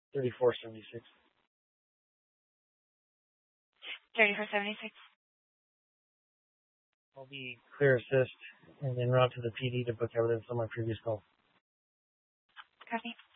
3476. 3476. I'll be clear assist and then route to the PD to book evidence on my previous call. Copy.